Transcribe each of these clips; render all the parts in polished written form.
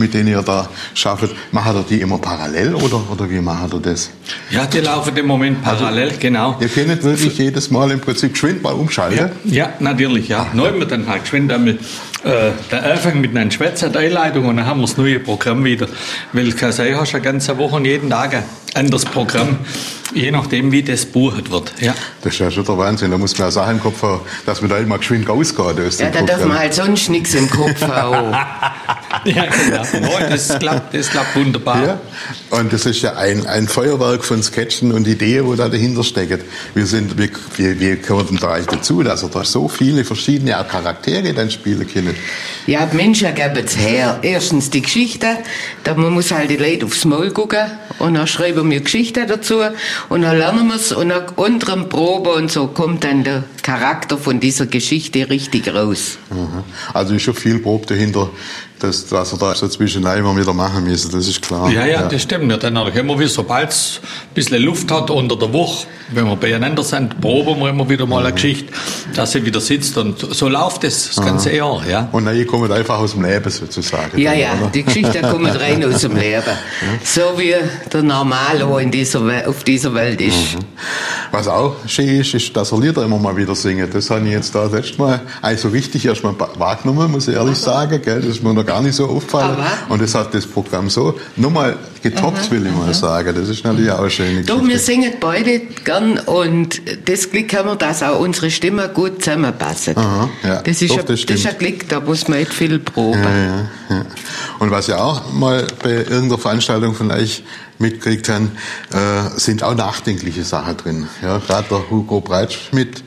mit denen ihr da schafft, macht ihr die immer parallel oder wie macht ihr das? Ja, die laufen im Moment parallel, also, genau. Ihr könnt wirklich jedes Mal im Prinzip geschwind mal umschalten? Ja, natürlich, ja. Neu wir dann halt geschwind einmal der Anfang mit einer Schwätzer Einleitung und dann haben wir das neue Programm wieder. Weil du hast ja eine ganze Woche und jeden Tag ein anderes Programm, je nachdem wie das gebucht wird. Ja. Das ist ja schon der Wahnsinn, da muss man ja Sachen im Kopf haben, dass man da immer geschwind rausgeht. Ja, da darf man halt sonst nichts im Kopf haben. Ja, genau. Oh, das klappt wunderbar. Ja. Und das ist ja ein Feuerwerk von Sketchen und Ideen, wo da dahinter steckt. Wie kommt denn da eigentlich dazu, dass er da so viele verschiedene Charaktere dann spielen können? Ja, die Menschen geben es her. Erstens die Geschichte, man muss halt die Leute aufs Maul gucken und dann schreiben wir Geschichte dazu und dann lernen wir es und nach unteren Probe und so kommt dann der Charakter von dieser Geschichte richtig raus. Also ist schon viel Probe dahinter, dass wir da so zwischendurch immer wieder machen müssen, das ist klar. Ja, das stimmt. Ja, dann haben wir, sobald es ein bisschen Luft hat unter der Woche, wenn wir beieinander sind, proben wir immer wieder mal eine Geschichte, dass sie wieder sitzt und so läuft das ganze Jahr. Ja. Und dann kommt einfach aus dem Leben sozusagen. Ja, die Geschichte kommt rein aus dem Leben. So wie der Normalo auf dieser Welt ist. Was auch schön ist, dass er Lieder immer mal wieder singen. Das habe ich jetzt da letztes Mal eigentlich so richtig erst mal wahrgenommen, muss ich ehrlich sagen. Gell? Das ist mir noch gar nicht so aufgefallen. Und das hat das Programm so nochmal getoppt, will ich mal sagen. Das ist natürlich auch eine schöne Geschichte. Doch, wir singen beide gern und das Glück haben wir, dass auch unsere Stimmen gut zusammenpassen. Das ist ein Glück, da muss man nicht viel proben. Ja. Und was ich auch mal bei irgendeiner Veranstaltung von euch mitgekriegt haben, sind auch nachdenkliche Sachen drin. Ja, gerade der Hugo Breitschmidt,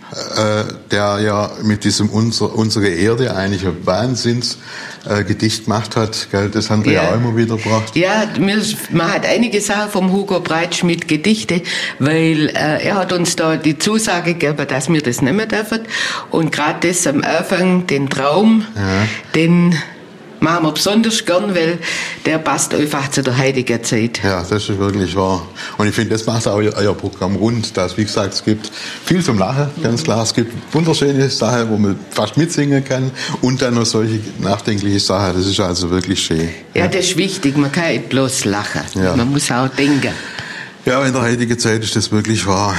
der ja mit diesem Unsere Erde eigentlich ein Wahnsinnsgedicht gemacht hat, gell? Das haben wir ja auch immer wieder gebracht. Ja, man hat einige Sachen vom Hugo Breitschmidt Gedichte, weil er hat uns da die Zusage gegeben, dass wir das nehmen dürfen. Und gerade das am Anfang, den Traum, den machen wir besonders gern, weil der passt einfach zu der heutigen Zeit. Ja, das ist wirklich wahr. Und ich finde, das macht auch euer Programm rund, dass, wie gesagt, es gibt viel zum Lachen, ganz klar. Es gibt wunderschöne Sachen, wo man fast mitsingen kann und dann noch solche nachdenkliche Sachen. Das ist also wirklich schön. Ja, das ist wichtig. Man kann nicht bloß lachen. Ja. Man muss auch denken. Ja, in der heutigen Zeit ist das wirklich wahr.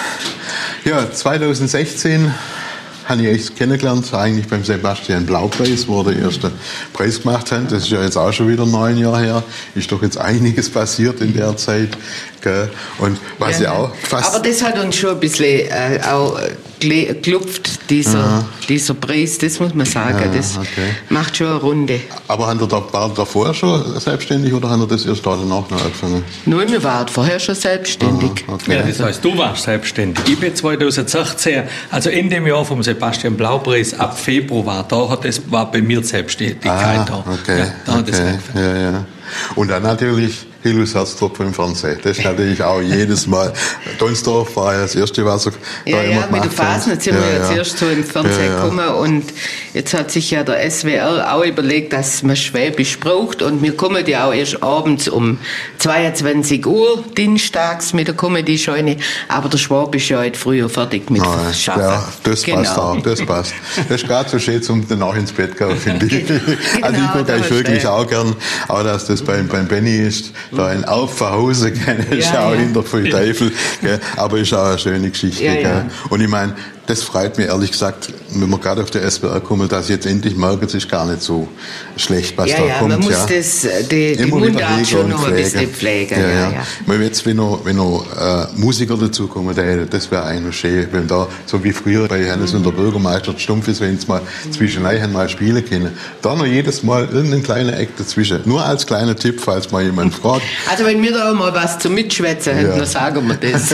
Ja, 2016 habe ich echt kennengelernt, eigentlich beim Sebastian Blau-Preis, wo er den ersten Preis gemacht hat. Das ist ja jetzt auch schon wieder 9 Jahre her. Ist doch jetzt einiges passiert in der Zeit. Gell? Und was ja auch fast... Aber das hat uns schon ein bisschen auch geklopft, dieser Preis, das muss man sagen. Das macht schon eine Runde. Aber war er vorher schon selbstständig oder hat er das erst danach noch angefangen? Nein, wir waren vorher schon selbstständig. Ja, das heißt, du warst selbstständig. Ich bin 2016, also in dem Jahr vom Sebastian Blau-Preis, ab Februar, war bei mir die Selbstständigkeit da. Da hat es angefangen. Ja. Und dann natürlich Hillus Herztropfen im Fernsehen. Das ist natürlich auch jedes Mal. Donsdorf war ja das erste, was er da immer gemacht hat. Mit der Fasnet sind wir jetzt erst so im Fernsehen gekommen und jetzt hat sich ja der SWR auch überlegt, dass man Schwäbisch braucht und wir kommen ja auch erst abends um 22 Uhr dienstags mit der Comedy-Scheune, aber der Schwab ist ja heute früher fertig mit Schaffen. Ja, das passt auch, das passt. Das ist gerade so schön zum danach ins Bett gehen, finde ich. Also ich gucke eigentlich wirklich auch gern, auch dass das beim Benny ist, da in Aufhause, ist auch hinter voll Teufel, gell? Aber ist auch eine schöne Geschichte. Gell? Und ich meine, das freut mich ehrlich gesagt, wenn wir gerade auf der SWR kommen, dass ich jetzt endlich merke, es ist gar nicht so schlecht, was da kommt. Man muss die Mundart schon noch ein bisschen pflegen. Weil jetzt, wenn noch Musiker dazukommen, das wäre eigentlich noch schön, wenn da, so wie früher bei Hannes und der Bürgermeister Stumpf ist, wenn es mal zwischendurch mal spielen können, da noch jedes Mal irgendein kleiner Eck dazwischen. Nur als kleiner Tipp, falls mal jemand fragt. Also wenn wir da mal was zum Mitschwätzen haben, dann sagen wir das.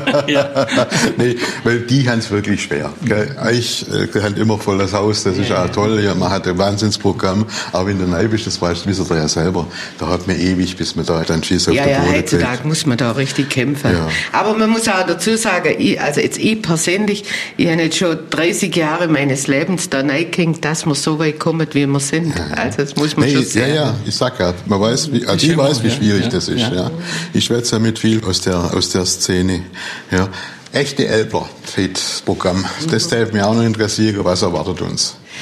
Nee, weil die haben es wirklich schwer. Ich habe immer voll das Haus, das ist auch toll. Ja, man hat ein Wahnsinnsprogramm, aber wenn du neu bist, das wisst ihr ja selber, da hat man ewig, bis man da dann Schiss auf der Boden kriegt. Heutzutage muss man da richtig kämpfen. Ja. Aber man muss auch dazu sagen, ich persönlich, ich habe jetzt schon 30 Jahre meines Lebens da reingehängt, dass wir so weit kommen, wie wir sind. Also das muss man schon sehen. Ja, ich sag ja, man weiß, wie schwierig das ist. Ja. Ich schwätze ja mit viel aus der Szene. Ja. Echte Elbler, das Programm. Das darf mich auch noch interessieren, was erwartet uns?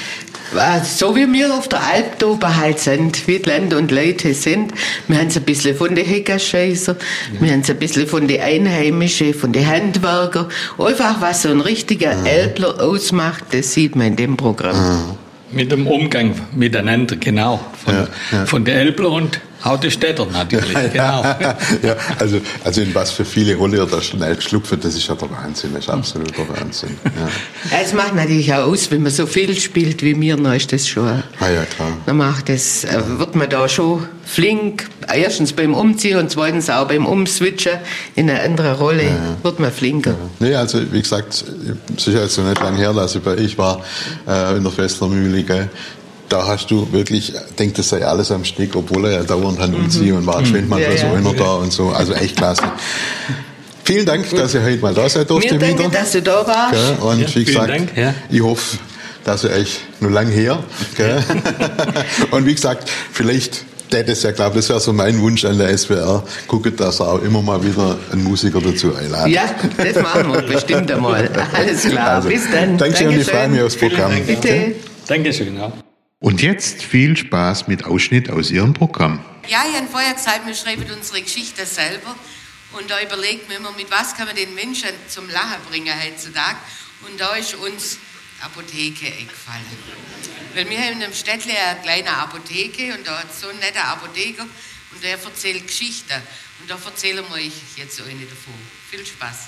So wie wir auf der Alp da oben halt sind, wie die Land und Leute sind, wir haben es ein bisschen von den Heckerscheißer, wir haben es ein bisschen von den Einheimischen, von den Handwerkern, einfach was so ein richtiger Elbler ausmacht, das sieht man in dem Programm. Mit dem Umgang miteinander, genau. Von den Elbler und auch die Städter natürlich, genau. Ja, also in was für viele Rolle da schnell geschlüpft, das ist ja der Wahnsinn, das ist absoluter Wahnsinn. Ja. Es macht natürlich auch aus, wenn man so viel spielt wie mir, dann ist das schon. Ja, klar. Dann wird man da schon flink, erstens beim Umziehen und zweitens auch beim Umswitchen in eine andere Rolle, wird man flinker. Nee, also wie gesagt, es ist jetzt noch nicht lange her, dass ich war in der Festlermühle, gell. Da hast du wirklich, denkt, das sei alles am Stück, obwohl er ja dauernd umziehen und war manchmal so einer da und so. Also echt klasse. Vielen Dank, dass ihr heute mal da seid durfte wieder. Danke, dass du da warst. Gell? Und wie gesagt, Dank, ich hoffe, dass ihr euch noch lange her. Gell? Und wie gesagt, vielleicht das wäre so mein Wunsch an der SWR, guckt, dass er auch immer mal wieder einen Musiker dazu einladet. Ja, das machen wir bestimmt einmal. Alles klar, also, bis dann. Dankeschön und ich freue mich aufs Programm. Bitte. Dankeschön, ja. Und jetzt viel Spaß mit Ausschnitt aus Ihrem Programm. Ja, ich habe vorher gesagt, wir schreiben unsere Geschichte selber. Und da überlegt man immer, mit was kann man den Menschen zum Lachen bringen heutzutage. Und da ist uns Apotheke eingefallen. Weil wir haben in einem Städtle eine kleine Apotheke und da hat so ein netter Apotheker und der erzählt Geschichten. Und da erzählen wir euch jetzt so eine davon. Viel Spaß.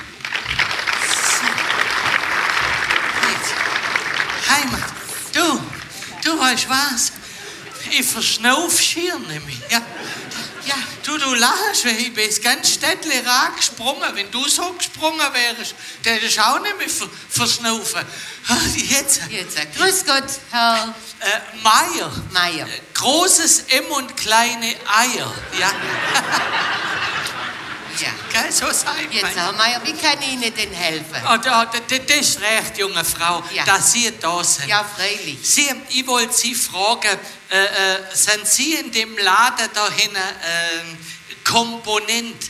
Heimat, du weißt was? Ich verschnauf schier nämlich. Ja, du lachst, weil ich bin das ganze Städtle gesprungen. Wenn du so gesprungen wärst, dann hättest du auch nicht mehr verschnaufen. Jetzt. Grüß Gott, Herr Meier. Großes M und kleine Eier. Ja. Ja. Gell, so sagt man. Jetzt, Herr Meier, wie kann ich Ihnen denn helfen? Das ist recht, junge Frau, dass Sie da sind. Ja, freilich. Ich wollte Sie fragen, sind Sie in dem Laden da hinten Komponent?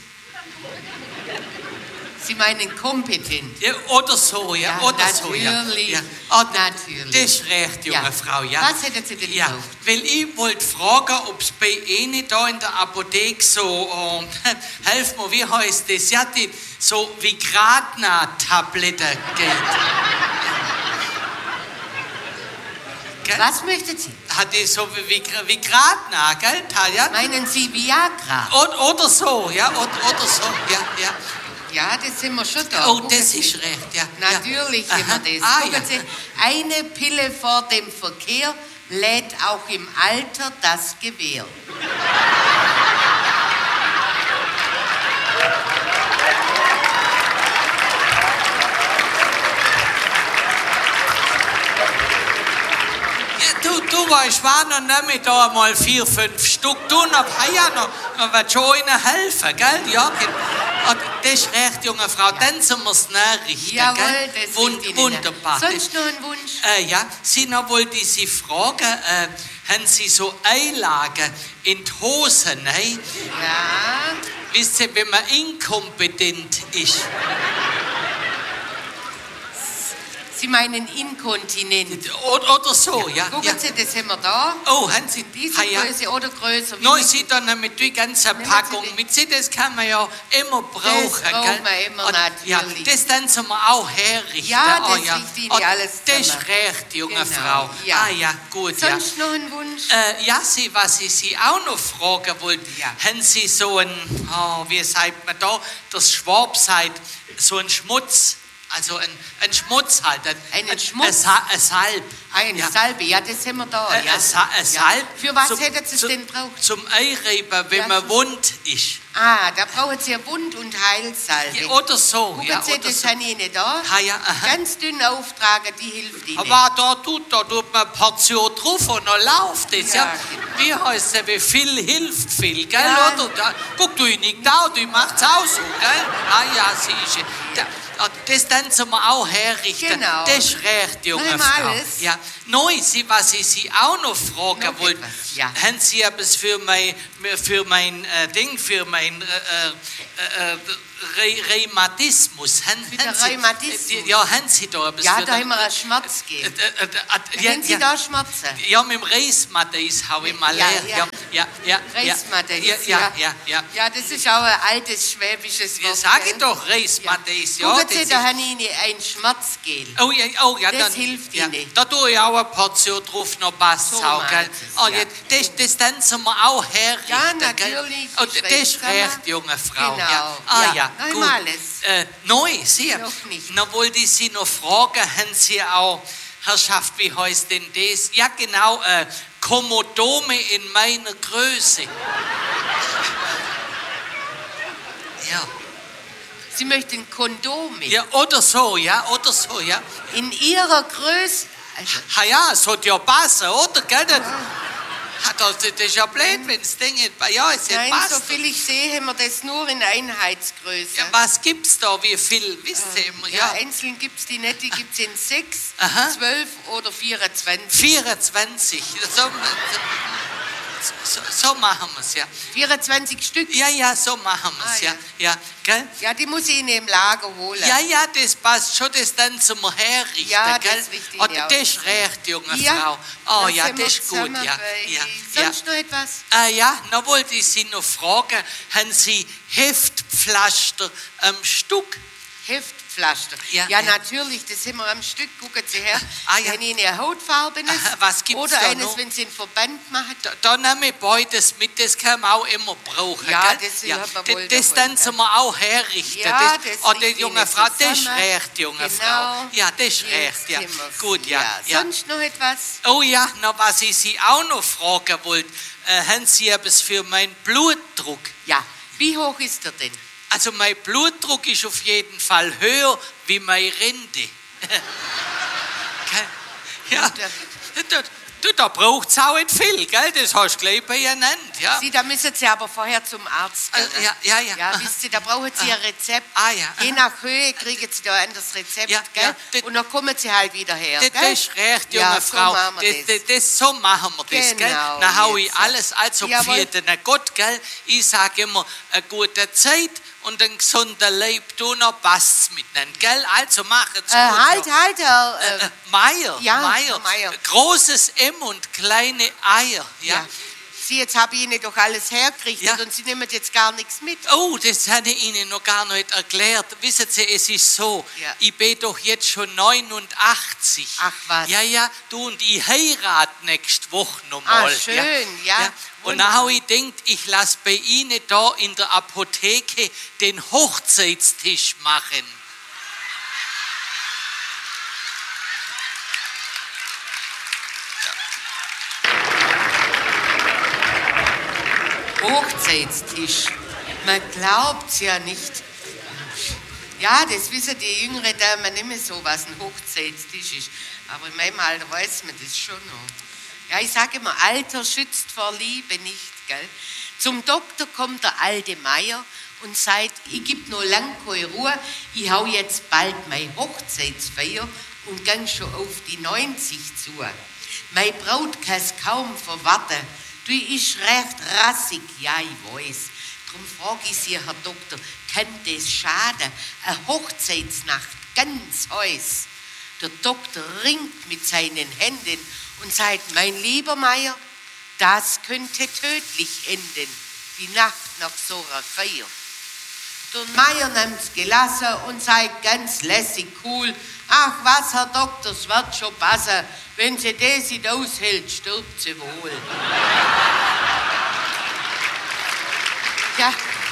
Sie meinen kompetent? Ja, oder so, ja. Oder natürlich. So, ja. Natürlich. Das ist recht, junge Frau, ja. Was hätten Sie denn gebraucht? Weil ich wollte fragen, ob es bei Ihnen da in der Apotheke so, helf mir, wie heißt das? Ja, die so Vigratna-Tabletten geht. Was möchten Sie? Hat die so wie Vigratna, gell, Talja? Meinen Sie Viagra? Oder so, ja, oder so, ja. Ja, das sind wir schon da. Oh, das ist recht, ja. Natürlich sind wir das. Gucken Sie, eine Pille vor dem Verkehr lädt auch im Alter das Gewehr. Du weißt, war noch nicht da mal 4, 5 Stück. Du noch wird schon ihnen helfen, gell? Ja, das ist recht, junge Frau. Dann sind wir es nachrichten, Jawohl, gell? das Wunderbar. Sonst noch ein Wunsch? Ja, noch wollte ich Sie fragen, haben Sie so Einlagen in die Hosen, ne? Ja. Wisst ihr, wenn man inkompetent ist? Sie meinen inkontinent. Oder so, ja. Gucken Sie, das haben wir da. Oh, haben Sie diese Größe oder größer? Nein, Sie dann mit der ganzen Packung. Mit Sie, das kann man ja immer brauchen. Das braucht man immer, natürlich. Ja, das dann sind wir auch herrichten. Ja, das richte ich Ihnen alles Das ist zusammen. recht, junge Genau, Frau. ja. Ja, gut, Sonst noch ein Wunsch? ja, was ich Sie auch noch fragen wollte, haben Sie so ein, wie sagt man da, das Schwab sagt, so ein Schmutz, also ein Schmutz halt. Einen Schmutz? Ein Salb. Eine Salbe, ja, das haben wir da. Ein Salb. Für was hätten Sie es denn gebraucht? Zum Einreiben, wenn man wund ist. Ah, da brauchen Sie eine Wund- und Heilsalbe. Ja, oder so. Gucken Ja, Sie, oder das so. habe ich Ihnen da. Ja, aha. Ganz dünn auftragen, die hilft Ihnen. Aber da tut man eine Portion drauf und dann läuft es. Ja. Ja. Wie heißt es, wie viel hilft viel, gell? Ja. Oder? Guck, du nicht da, du machst es auch so, gell? Ja, siehst du. Das dann zum auch herrichten. Genau. Das ist recht, junge Machen wir Frau. alles? Ja. Neu, was ich Sie auch noch fragen Noch wollte, etwas, ja. haben Sie etwas für mein Ding, für mein Rheumatismus. Rheumatismus? Ja, haben Sie da etwas? Ja, da haben wir einen Schmerzgel. Haben Sie da Schmerzen? Ja, mit dem Reismateis habe ich mal leer. Ja. Reismateis, ja. Ja, das ist auch ein altes schwäbisches Wort. Ja, sag ich doch, Reismateis. Ja, gucken Sie, da habe ich Ihnen ein Schmerzgel. Oh ja, das dann hilft ja, Ihnen. Da tue ich auch eine Portion drauf, noch passt So auch, gell? meint es, ja. Das tanzen wir auch herrichten, Ja, natürlich. Oh, das ist recht, junge Frau. Genau. Ja, Noch gut. alles. Neu, Sie. Noch nicht. Na, wollte ich Sie noch fragen, haben Sie auch, Herrschaft, wie heißt denn das? Ja, genau, Komodome in meiner Größe. Ja. Sie möchten Kondome. Ja, oder so, ja. In Ihrer Größe. Also, Ja, es hat ja passen, oder? Gell? Das ist ja blöd, wenn das Ding nicht bei ja, es nein, passt. so viel ich sehe, haben wir das nur in Einheitsgröße. Ja, was gibt's da? Wie viel? Wisst ihr immer? Ja, einzeln gibt es die nicht, die gibt es in 6, Aha. 12 oder 24. 24. So machen wir es, ja. 24 Stück? Ja, so machen wir es, ja. Gell? Ja, die muss ich Ihnen im Lager holen. Ja, das passt schon, das dann zum herrichten, ja, gell? das richte ich Oder auch. das ist recht, junge Ja, Frau. Oh ja, sind wir das ist gut, zusammen ja. Sonst noch etwas? Ja, noch wollte ich Sie noch fragen, haben Sie Heftpflaster am Stück? Heftpflaster. Ja. Natürlich, das haben wir am Stück. Gucken Sie her. Ja. Wenn Ihnen ein hautfarbenes Was gibt's oder da eines, noch? wenn Sie einen Verband machen. Da nehme ich beides mit, das kann man auch immer brauchen. Ja, gell? das hat man wohl das davon, dann sollen wir auch herrichten. Ja, das die liegt junge Ihnen Frau, das ist zusammen. recht, junge Genau. Frau. Ja, das ist recht, Jetzt ja. sind wir's. Gut, ja. Sonst noch etwas? Oh ja, noch was ich Sie auch noch fragen wollte. Haben Sie etwas für meinen Blutdruck? Ja. Wie hoch ist er denn? Also mein Blutdruck ist auf jeden Fall höher wie meine Rente. Ja, da braucht es auch nicht viel, gell? Das hast du gleich benannt, ja. Sie, da müssen Sie aber vorher zum Arzt gehen. Ja. Ja, wisst Sie, da brauchen Sie ein Rezept. Ja. Je nach Höhe kriegen Sie da ein anderes Rezept, Ja, gell? ja, Und dann kommen Sie halt wieder her, Das gell? ist recht, junge Ja, so Frau. machen wir So machen wir das, gell? Genau, Dann hau ich jetzt. alles, also Jawohl. für den Gott, gell? Ich sage immer, eine gute Zeit und ein gesunder Leib, du noch passt's miteinander, gell? Also machen's gut. Halt, Herr... Meier, Ja, Meier. Meier. Großes M und kleine Eier, ja. Sie, jetzt habe ich Ihnen doch alles hergerichtet Ja. und Sie nehmen jetzt gar nichts mit. Oh, das habe ich Ihnen noch gar nicht erklärt. Wissen Sie, es ist so, Ja. ich bin doch jetzt schon 89. Ach, was? Ja, du und ich heirate nächste Woche nochmal. Ah, schön, ja. Und dann habe ich gedacht, ich lasse bei Ihnen da in der Apotheke den Hochzeitstisch machen. Hochzeitstisch. Man glaubt's ja nicht. Ja, das wissen die jüngere Damen nicht mehr so, was ein Hochzeitstisch ist. Aber in meinem Alter weiß man das schon noch. Ja, ich sage immer, Alter schützt vor Liebe nicht, gell? Zum Doktor kommt der alte Meier und sagt, ich gebe noch lang keine Ruhe, ich hau jetzt bald meine Hochzeitsfeier und gang schon auf die 90 zu. Meine Braut kann's kaum verwarten. Du ist recht rassig, ja, ich weiß. Darum frage ich Sie, Herr Doktor, kann das schaden? Eine Hochzeitsnacht, ganz heiß. Der Doktor ringt mit seinen Händen und sagt, mein lieber Meier, das könnte tödlich enden, die Nacht nach so einer Feier. Der Meier nimmt's gelassen und sagt ganz lässig cool, ach was, Herr Doktor, es wird schon passen, wenn sie das nicht aushält, stirbt sie wohl. Ja,